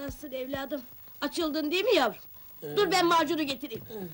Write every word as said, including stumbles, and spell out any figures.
Nasılsın evladım? Açıldın değil mi yavrum? Dur ben macunu getireyim.